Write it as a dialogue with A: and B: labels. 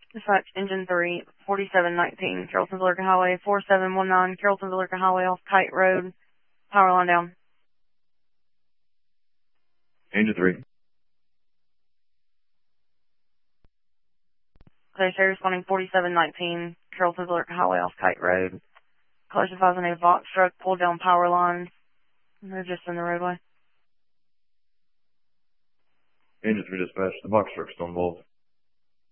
A: Dispatch, engine 3, 4719, Carrollton Villarca Highway, 4719, Carrollton Villarca Highway off Kite Road, power line down.
B: Engine 3.
A: Clear Shay responding 4719, Carrollton Villarca Highway off Kite Road. Collision 5 on a box truck, pulled down power lines. They're just in the roadway.
B: Engine 3 dispatch, the box truck's still involved.